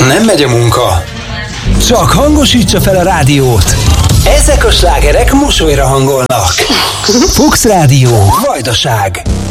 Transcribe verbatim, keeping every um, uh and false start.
nem megy a munka, csak hangosítsa fel a rádiót. Ezek a slágerek mosolyra hangolnak. Fuchs Rádió, Vajdaság.